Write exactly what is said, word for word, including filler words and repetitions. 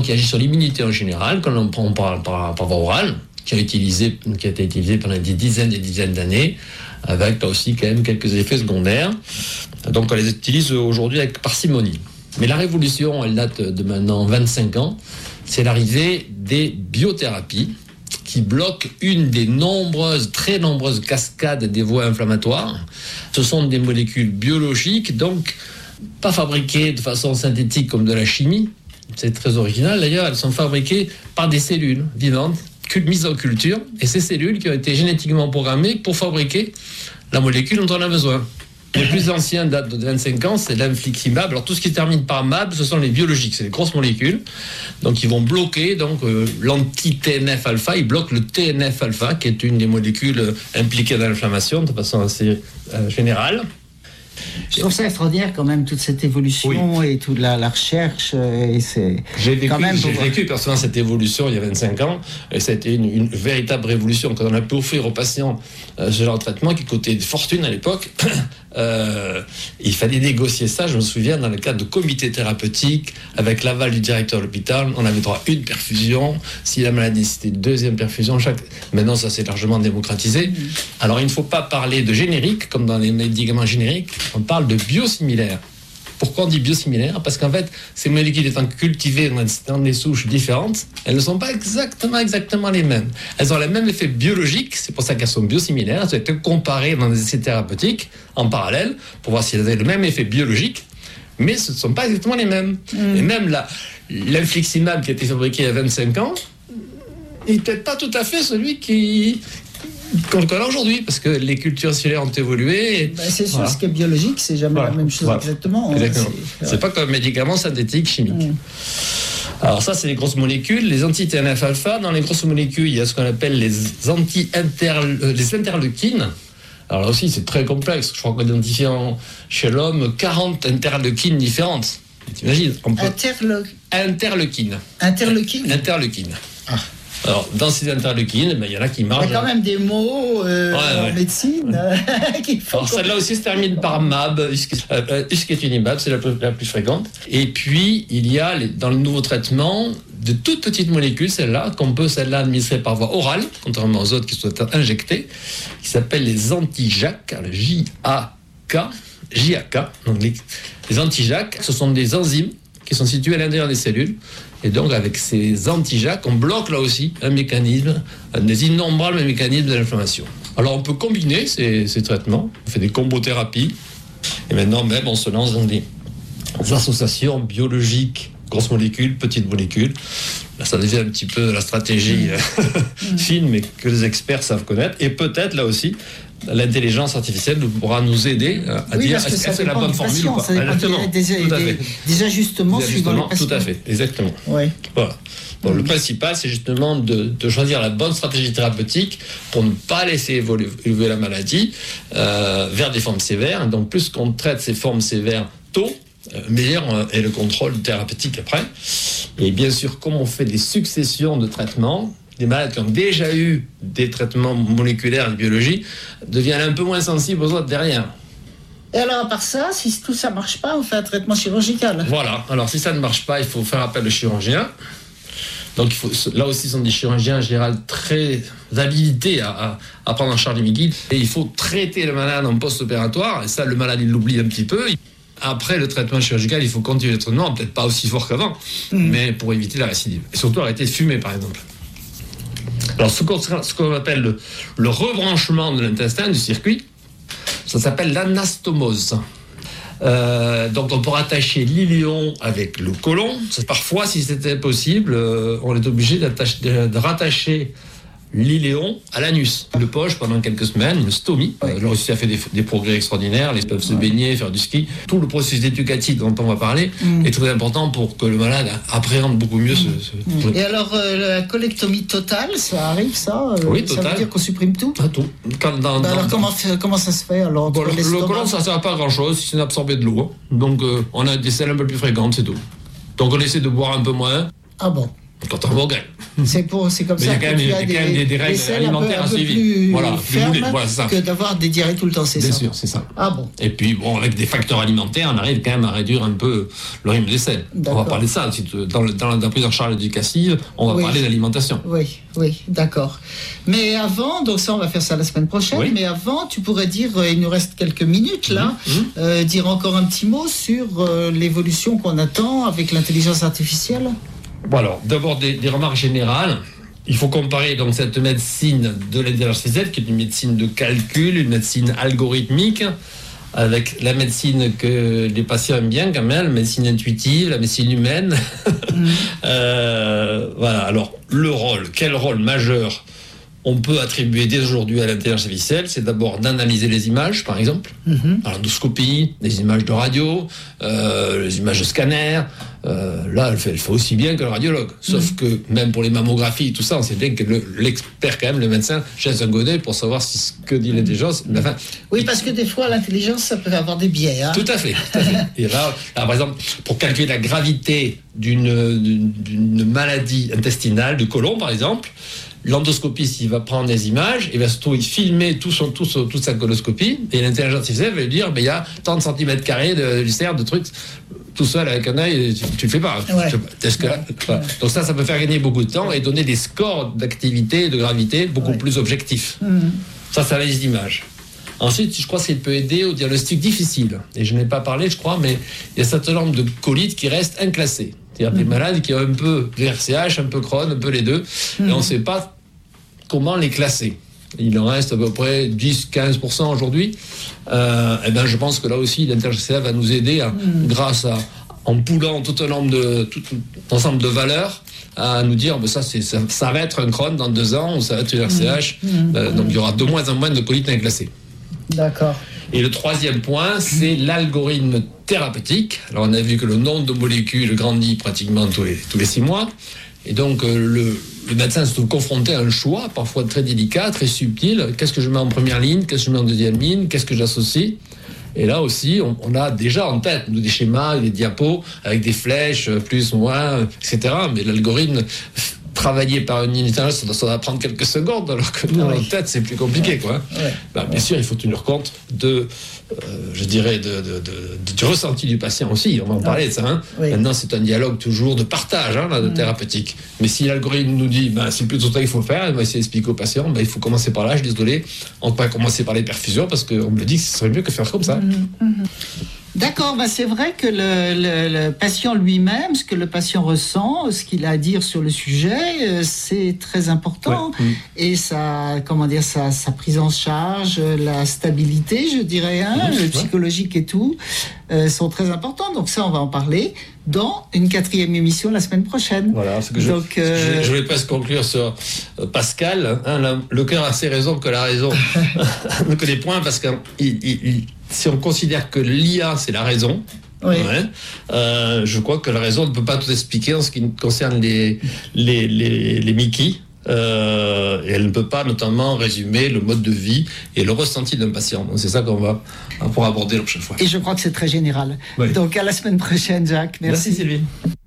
qui agit sur l'immunité en général, quand on prend par, par, par voie orale, qui a, utilisé, qui a été utilisé pendant des dizaines et des dizaines d'années, avec là aussi quand même quelques effets secondaires. Donc on les utilise aujourd'hui avec parcimonie. Mais la révolution, elle date de maintenant vingt-cinq ans, c'est l'arrivée des biothérapies qui bloquent une des nombreuses, très nombreuses cascades des voies inflammatoires. Ce sont des molécules biologiques, donc pas fabriquées de façon synthétique comme de la chimie. C'est très original d'ailleurs, elles sont fabriquées par des cellules vivantes, mises en culture, et ces cellules qui ont été génétiquement programmées pour fabriquer la molécule dont on a besoin. Les plus anciens datent de vingt-cinq ans, c'est l'infliximab. Alors tout ce qui termine par mab, ce sont les biologiques, c'est les grosses molécules. Donc ils vont bloquer donc euh, l'anti-T N F alpha, ils bloquent le T N F alpha, qui est une des molécules impliquées dans l'inflammation de façon assez euh, générale. Je trouve ça extraordinaire quand même, toute cette évolution oui. et toute la, la recherche. Et c'est j'ai vécu, quand même j'ai pour... vécu personnellement cette évolution il y a vingt-cinq ans, et c'était une, une véritable révolution. Quand on a pu offrir aux patients euh, ce genre de traitement qui coûtait des fortunes à l'époque, euh, il fallait négocier ça. Je me souviens, dans le cadre de comités thérapeutiques, avec l'aval du directeur de l'hôpital, on avait droit à une perfusion. Si la maladie, c'était une deuxième perfusion. Chaque... Maintenant, ça s'est largement démocratisé. Mmh. Alors, il ne faut pas parler de générique, comme dans les médicaments génériques. On parle de biosimilaires. Pourquoi on dit biosimilaires ? Parce qu'en fait, ces molécules étant cultivées dans des souches différentes, elles ne sont pas exactement, exactement les mêmes. Elles ont le même effet biologique, c'est pour ça qu'elles sont biosimilaires. Elles ont été comparées dans des essais thérapeutiques en parallèle pour voir si elles avaient le même effet biologique, mais ce ne sont pas exactement les mêmes. Mmh. Et même la, l'infliximab qui a été fabriqué il y a vingt-cinq ans, il n'est peut-être pas tout à fait celui qui... qu'on le connaît aujourd'hui, parce que les cultures cellulaires ont évolué. Et... Ben c'est sûr, voilà. Ce qui est biologique, c'est jamais voilà. la même chose voilà. exactement. exactement. C'est, c'est pas comme un médicament synthétique chimique. Mmh. Alors ça, c'est les grosses molécules. Les anti-T N F alpha, dans les grosses molécules, il y a ce qu'on appelle les anti-inter... les interleukines. Alors là aussi, c'est très complexe. Je crois qu'on identifie en... chez l'homme quarante interleukines différentes. T'imagines on peut... Interle... Interleukines. Interleukines Interleukines. Ah. Alors, dans ces interleukines, ben, il y en a qui marchent. Il y a quand même des mots euh, ouais, ouais. en médecine qui font. Alors, celle-là aussi se termine par mab, ustekinumab, c'est la plus, la plus fréquente. Et puis, il y a, les, dans le nouveau traitement, de toutes petites molécules, celle-là, qu'on peut, celle-là, administrer par voie orale, contrairement aux autres qui sont injectées, qui s'appellent les anti-J A K, le J A K, J A K. Donc, les, les anti-J A K, ce sont des enzymes qui sont situés à l'intérieur des cellules. Et donc, avec ces anti-J A K, on bloque là aussi un mécanisme, un des innombrables mécanismes de l'inflammation. Alors, on peut combiner ces, ces traitements, on fait des combothérapies, et maintenant même, on se lance dans des associations biologiques, grosses molécules, petites molécules. Là, ça devient un petit peu la stratégie mmh. fine, mais que les experts savent connaître. Et peut-être, là aussi, l'intelligence artificielle pourra nous aider à oui, dire est-ce que c'est la bonne formule ou pas. Exactement. Des, des, des, des ajustements des suivant les patients. Tout à fait, exactement. Oui. Voilà. Bon, mmh. Le principal, c'est justement de, de choisir la bonne stratégie thérapeutique pour ne pas laisser évoluer, évoluer la maladie euh, vers des formes sévères. Donc, plus qu'on traite ces formes sévères tôt, euh, meilleur est le contrôle thérapeutique après. Et bien sûr, comme on fait des successions de traitements, des malades qui ont déjà eu des traitements moléculaires et de biologie deviennent un peu moins sensibles aux autres derrière. Et alors, à part ça, si tout ça ne marche pas, on fait un traitement chirurgical. Voilà. Alors, si ça ne marche pas, il faut faire appel au chirurgien. Donc, il faut, là aussi, ce sont des chirurgiens en général très habilités à, à, à prendre en charge les miguides. Et il faut traiter le malade en post-opératoire. Et ça, le malade, il l'oublie un petit peu. Après le traitement chirurgical, il faut continuer le traitement, peut-être pas aussi fort qu'avant, mmh. mais pour éviter la récidive. Et surtout, arrêter de fumer, par exemple. Alors, ce qu'on, ce qu'on appelle le, le rebranchement de l'intestin, du circuit, ça s'appelle l'anastomose. Euh, donc, on peut rattacher l'iléon avec le côlon. Parfois, si c'était possible, euh, on est obligé de, de rattacher l'iléon à l'anus. Le poche pendant quelques semaines, une stomie. Euh, là aussi, ça fait des, des progrès extraordinaires. Ils peuvent se baigner, faire du ski. Tout le processus éducatif dont on va parler mmh. est très important pour que le malade appréhende beaucoup mieux ce... ce... Mmh. Et alors, euh, la colectomie totale, ça arrive, ça euh, Oui, ça total. veut dire qu'on supprime tout ah, tout. Quand, dans, bah dans, alors, dans... Comment, comment ça se fait alors, bon, le, le côlon, ça ne sert à pas à grand-chose si c'est absorbé de l'eau. Donc, euh, on a des selles un peu plus fréquentes, c'est tout. Donc, on essaie de boire un peu moins. Ah bon quand on va au grec. C'est, pour, c'est comme mais ça que tu des, as des, des, des règles des alimentaires un peu, à suivre. plus Voilà, fermes voilà, c'est ça. que d'avoir des diarrhées tout le temps, c'est Bien ça. sûr, c'est ça. Ah bon. Et puis, bon, avec des facteurs alimentaires, on arrive quand même à réduire un peu le rythme des selles. D'accord. On va parler de ça. Dans, le, dans la prise en charge éducative, on va oui. parler d'alimentation. Oui, oui, d'accord. Mais avant, donc ça, on va faire ça la semaine prochaine, oui. mais avant, tu pourrais dire, il nous reste quelques minutes là, mmh. euh, dire encore un petit mot sur euh, l'évolution qu'on attend avec l'intelligence artificielle. Bon alors, d'abord des, des remarques générales. Il faut comparer donc cette médecine de l'intelligence artificielle, qui est une médecine de calcul, une médecine algorithmique, avec la médecine que les patients aiment bien quand même, la médecine intuitive, la médecine humaine. Mmh. euh, voilà, alors le rôle, quel rôle majeur on peut attribuer dès aujourd'hui à l'intelligence artificielle, c'est d'abord d'analyser les images, par exemple, mm-hmm. l'endoscopie, les images de radio, euh, les images de scanner. Euh, là, elle fait, elle fait aussi bien que le radiologue. Sauf mm-hmm. que même pour les mammographies et tout ça, on sait bien que le, l'expert, quand même, le médecin, jette un coup d'œil pour savoir si ce que dit l'intelligence. Mm-hmm. Enfin, oui, parce que des fois, l'intelligence, ça peut avoir des biais. Hein. Tout à fait. Tout à fait. Et là, là, par exemple, pour calculer la gravité d'une, d'une, d'une maladie intestinale, du côlon, par exemple, l'endoscopiste, il va prendre des images, il va surtout filmer tout son, tout son, toute sa coloscopie, et l'intelligence artificielle va lui dire, ben, il y a tant de centimètres carrés de ulcère, de trucs, tout seul avec un œil, tu, tu le fais pas. Ouais. Est-ce que, ouais. Voilà. Donc ça, ça peut faire gagner beaucoup de temps et donner des scores d'activité, de gravité beaucoup ouais. plus objectifs. Mmh. Ça, c'est l'analyse d'image. Ensuite, je crois qu'il peut aider au diagnostic difficile. Et je n'ai pas parlé, je crois, mais il y a un certain nombre de colites qui restent inclassés. C'est-à-dire des malades qui ont un peu V R C H, un peu Crohn, un peu les deux, mmh. et on ne sait pas comment les classer. Il en reste à peu près dix à quinze pour cent aujourd'hui. Euh, et ben, je pense que là aussi, l'intelligence artificielle va nous aider, à, mmh. grâce à, en poulant tout un nombre de, tout un ensemble de valeurs, à nous dire, ben ça, c'est, ça, ça va être un Crohn dans deux ans, ou ça va être une V R C H. Mmh. Euh, donc il y aura de moins en moins de colites inclassées. D'accord. Et le troisième point, c'est l'algorithme thérapeutique. Alors, on a vu que le nombre de molécules grandit pratiquement tous les, tous les six mois. Et donc, euh, le, le médecin se trouve confronté à un choix, parfois très délicat, très subtil. Qu'est-ce que je mets en première ligne? Qu'est-ce que je mets en deuxième ligne? Qu'est-ce que j'associe? Et là aussi, on, on a déjà en tête des schémas, des diapos, avec des flèches, plus, moins, et cetera. Mais l'algorithme travaillé par une intelligence, ça, ça va prendre quelques secondes, alors que dans oui. la tête, c'est plus compliqué, quoi. Oui. Ben, bien sûr, il faut tenir compte de, euh, je dirais, de, de, de, de, du ressenti du patient aussi. On va en parler de ça. Hein. Oui. Maintenant, c'est un dialogue toujours de partage, hein, là, de mmh. thérapeutique. Mais si l'algorithme nous dit, ben, c'est plutôt ça qu'il faut faire, on va essayer d'expliquer au patient, ben, il faut commencer par là, je suis désolé, on va commencer par les perfusions, parce qu'on me dit que ce serait mieux que faire comme ça. Mmh. Mmh. D'accord, ben c'est vrai que le, le, le patient lui-même, ce que le patient ressent, ce qu'il a à dire sur le sujet, c'est très important. Ouais. Et sa, comment dire, sa, sa prise en charge, la stabilité, je dirais, hein, mmh, le psychologique et tout, euh, sont très importants. Donc ça, on va en parler dans une quatrième émission la semaine prochaine. Voilà, ce que je, Donc, euh... je, je vais presque conclure sur Pascal. Hein, la, le cœur a assez raison que la raison ne connaît point, parce que il, il, il, si on considère que l'I A c'est la raison, oui. ouais, euh, je crois que la raison ne peut pas tout expliquer en ce qui concerne les les les, les Mickey. Euh, et elle ne peut pas notamment résumer le mode de vie et le ressenti d'un patient. Donc c'est ça qu'on va pour aborder la prochaine fois. Et je crois que c'est très général. Oui. Donc à la semaine prochaine, Jacques. Merci, Merci Sylvie.